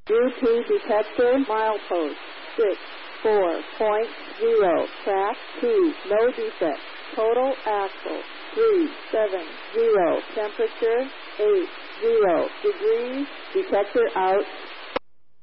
UP detector milepost 64.0, track 2, no defect. Total axle 370, temperature 80 degrees, detector out.